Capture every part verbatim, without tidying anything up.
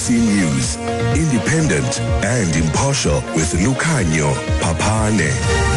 C News, independent and impartial with Lukhanyo Papane.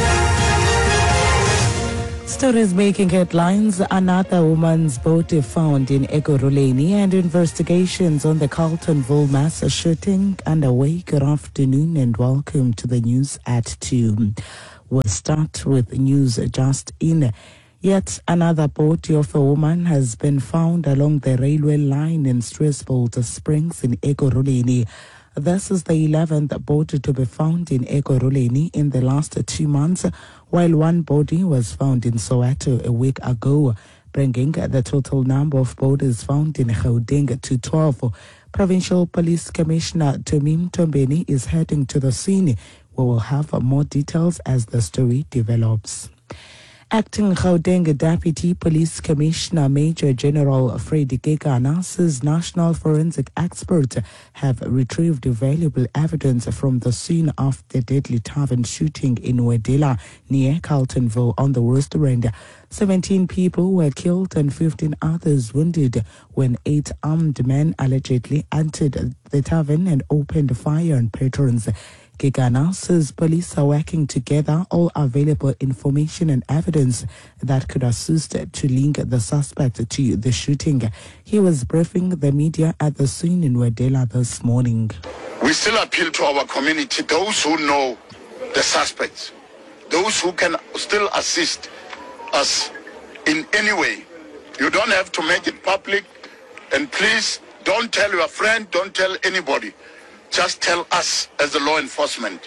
Stories making headlines. Another woman's body found in Ekurhuleni, and investigations on the Carltonville mass shooting underway. Good afternoon and welcome to the news at two. We'll start with news just in. Yet another body of a woman has been found along the railway line in Strasbourg Springs in Ekurhuleni. This is the eleventh body to be found in Ekurhuleni in the last two months, while one body was found in Soweto a week ago, bringing the total number of bodies found in Gauteng to twelve. Provincial Police Commissioner Tomim Tombeni is heading to the scene. We will have more details as the story develops. Acting Gauteng Deputy Police Commissioner Major General Freddy Kekana says national forensic experts have retrieved valuable evidence from the scene of the deadly tavern shooting in Wedela near Carltonville on the restaurant. seventeen people were killed and fifteen others wounded when eight armed men allegedly entered the tavern and opened fire on patrons. Kekana says police are working together all available information and evidence that could assist to link the suspect to the shooting. He was briefing the media at the scene in Wedela this morning. We still appeal to our community, those who know the suspects, those who can still assist us in any way. You don't have to make it public, and please don't tell your friend, don't tell anybody. Just tell us as the law enforcement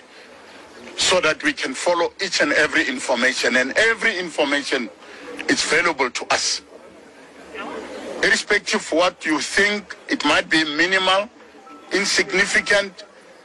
so that we can follow each and every information, and every information is valuable to us. Irrespective of what you think, it might be minimal, insignificant,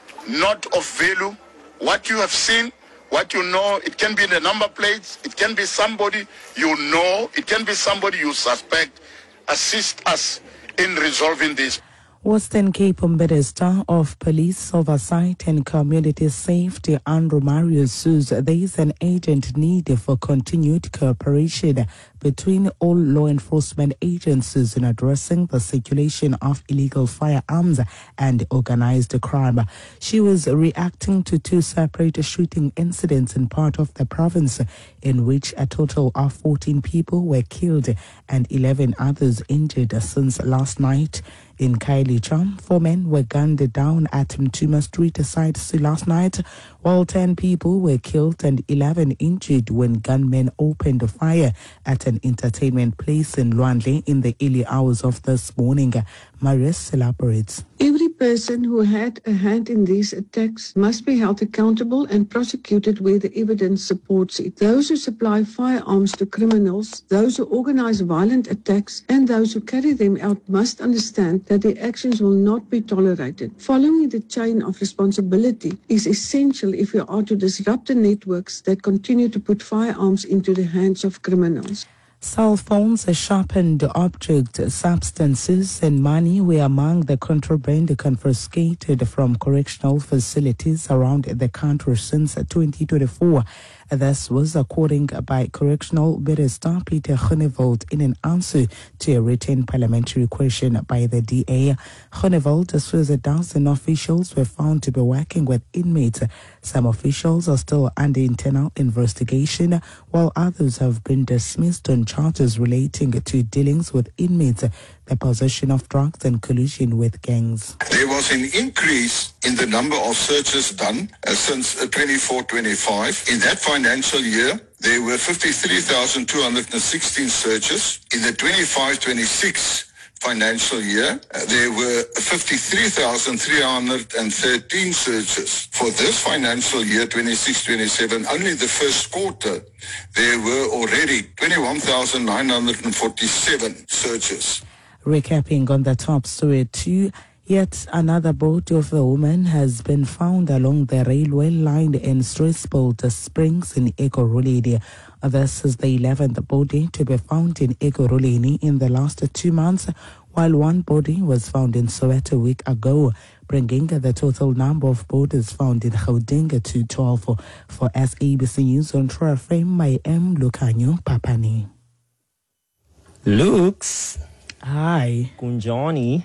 not of value. What you have seen, what you know, it can be the number plates, it can be somebody you know, it can be somebody you suspect. Assist us in resolving this. Western Cape Minister of Police Oversight and Community Safety, Andrew Marius, says there is an urgent need for continued cooperation between all law enforcement agencies in addressing the circulation of illegal firearms and organized crime. She was reacting to two separate shooting incidents in part of the province, in which a total of fourteen people were killed and eleven others injured since last night. In Khayelitsha, four men were gunned down at Mtuma Street side last night, while ten people were killed and eleven injured when gunmen opened fire at an entertainment place in Lwandle in the early hours of this morning. Marius elaborates. Every person who had a hand in these attacks must be held accountable and prosecuted where the evidence supports it. Those who supply firearms to criminals, those who organize violent attacks, and those who carry them out must understand that their actions will not be tolerated. Following the chain of responsibility is essential if we are to disrupt the networks that continue to put firearms into the hands of criminals. Cell phones, sharpened objects, substances and money were among the contraband confiscated from correctional facilities around the country since twenty twenty-four. This was according by Correctional Minister Peter Groenewald in an answer to a written parliamentary question by the D A. Groenewald says a dozen officials were found to be working with inmates. Some officials are still under internal investigation, while others have been dismissed on charges relating to dealings with inmates, the possession of drugs and collusion with gangs. There was an increase in the number of searches done uh, since uh, twenty-four twenty-five. In that financial year, there were fifty-three thousand two hundred sixteen searches. In the twenty-five twenty-six financial year, uh, there were fifty-three thousand three hundred thirteen searches. For this financial year, twenty-six twenty-seven, only the first quarter, there were already twenty-one thousand nine hundred forty-seven searches. Recapping on the top story too, yet another body of a woman has been found along the railway line in Strasbourg Springs in Ekurhuleni. This is the eleventh body to be found in Ekurhuleni in the last two months, while one body was found in Soweto a week ago, bringing the total number of bodies found in Gauteng to twelve. For S A B C News on True F M, I am Lukhanyo Papane. Lux. Hi. Kunjani.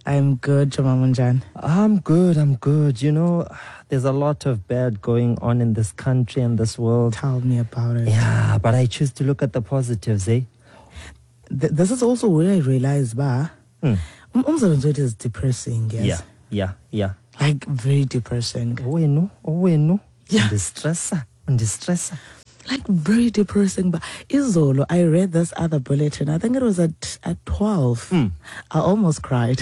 I'm good, Chamamunjan. I'm good, I'm good. You know, there's a lot of bad going on in this country and this world. Tell me about it. Yeah, but I choose to look at the positives, eh? Th- this is also where I realized, bah, Mm. umsebenzi is depressing, yes. Yeah, yeah, yeah. Like, very depressing. Owenu, owenu. Yeah. Undistressa, undistressa. Like, very depressing. But Izolo, I read this other bulletin. I think it was at at twelve. Mm. I almost cried.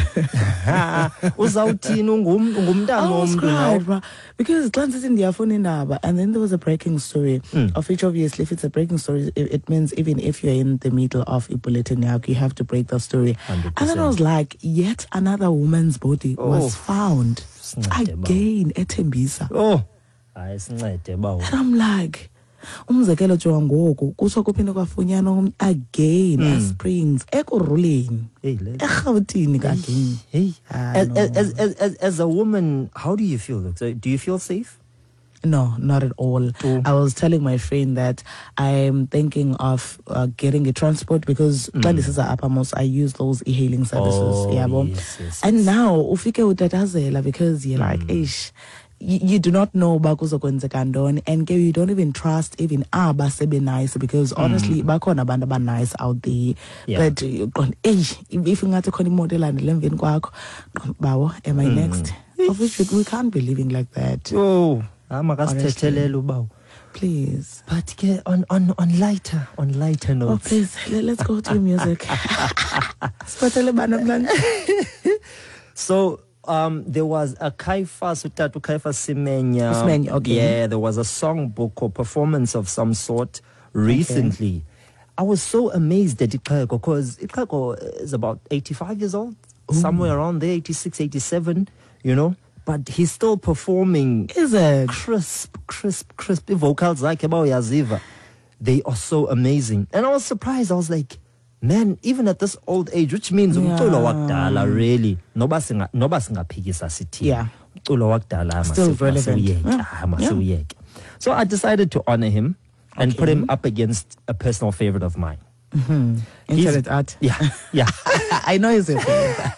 Uzawuthini ungum- I ungumntana almost womntu nawe? cried, bro. Because it's in the phone in Aba, and then there was a breaking story, Mm. of which obviously, if it's a breaking story, it, it means even if you're in the middle of a bulletin, you have to break the story. one hundred And then I was like, yet another woman's body Oh. was found Sincede, baba. again at Tembisa. Oh, hayi sincede bawo. And I'm like, umzekelo jonga ngoku kuthiwa kuphinde kwafunyanwa um- again Mm. eSprings ekuruleni Hey, le- eRhawutini again. Hey, Ah, as, no. as, as, as, as a woman, how do you feel? So, do you feel safe? No, not at all. Oh. I was telling my friend that I'm thinking of uh, getting a transport because when this is a uppermost, I use those e-hailing services. Oh, yeah, bo. yes, yes, And yes. now, ufike utatazela because you're like, ish, you, you do not know bakuzokwenzeka ntoni, and ke you don't even trust even aba sebe nice because honestly bakhona abantu aba nice out there. Yeah. But you qonda, eish, if ingathi khona imoto elandela emveni kwakho, bawo, am I next? Of which we, we can't be living like that. Oh, makasithethelele ubawo. Please. But ke, on, on, on lighter, on lighter Oh, notes. please, let, let's go to music. Siphathele bana namhlanje. So, um, there was a Caiphas, Utatu Caiphas Semenya. Semenya, okay. Yeah, there was a songbook or performance of some sort recently. I was so amazed at Ixhego because Ixhego is about eighty-five years old, somewhere around there, eighty-six, eighty-seven, you know. But he's still performing Is it? crisp, crisp, crisp. The vocals like about Yaziva, they are so amazing. And I was surprised. I was like, man, even at this old age, which means umculo wakudala really, noba singa noba singaphikisa sithi. Yeah. Umculo wakudala Still masi- relevant. masiwuyeke, Yeah. ah, masiwuyeke. So I decided to honor him and put Okay. him up against a personal favorite of mine. Internet art. Yeah, yeah. I know he's your favorite.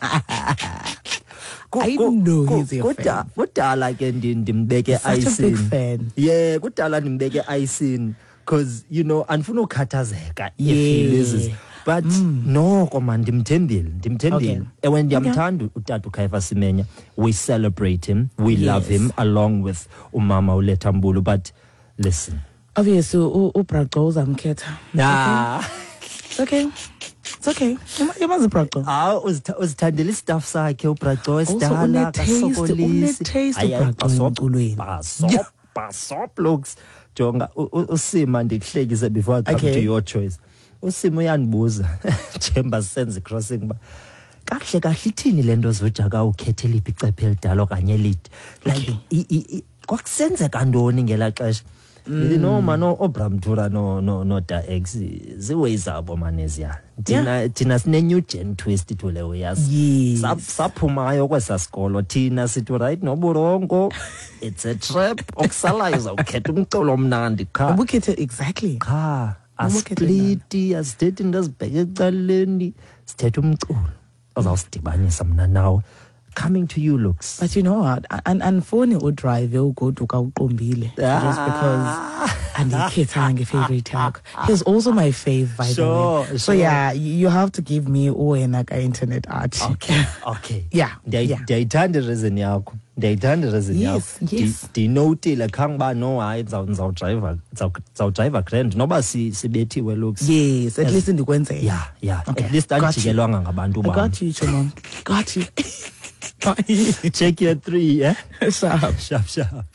I know he's your Kuda- fan. kudala ke ndi- ndimbeke Such a big icing. fan. Yeah, kudala ndimbeke icing because you know andifuna ukhathazeka Yeah. if but noko man ndimthembile ndimthembile Okay. ewe ndiyamthanda utata uKaiphas Semenya. We celebrate him, we love Yes. him along with umama uLetha Mbulu. But listen, Obviously, u- uBragco uzamkhetha. nah. It's okay. It's okay. Yamazi uBragco. Ah, uzithandela istaff sakhe uBragco Also, esidala une-taste, kasokolisi. une-taste Ayi, ayi, uBragco basop- emculweni. basop- basop looks. Jonga u- u- usima ndikuhlekise before I come Okay. to your choice. Usima uyandibuza Chambers senze crossing ba kahle kahle ithini lento zojaka ukhethe liphi icephe elidala okanye elide like i- i- i- kwakusenzeka ntoni ngela xesha Ndithi no mano oBramtura no no no Da X ziways zabo manezia thina thina sine new gen twist to lewe yazi Yes. Sap- saphumayo kwesa sikolo thina sithi right noburongo it's a trap okusalayo uzawukhetha umculo omnandi kha Ubukhethe exactly. cha Ubukhethe aspliti asithethe into ezibheke ecaleni sithethe umculo ozawusidibanisa mna nawe. Coming to you, Looks. But you know what? And and phone udrive ugoduka uqombile just because andikhethanga favorite yakho. He's also my fave, by Sure, the way. So sure. yeah, you you have to give me uwena ka internet art. Okay, okay. Yeah, Ndiyayi- yeah. ndiyayithanda reason yakho. Ndiyayithanda reason Yes, yakho. yes. Ndinotile khange uba no hayi ndizawudriva ndizawudriva grand noba si- sibethiwe Looks. Yes, at least ndikwenzela. Yeah, yeah. Okay, At least got you. andijikelwanga ngabantu I bam. got you, Chimon. Got you. Check your three, yeah? Sharp. Sharp, sharp.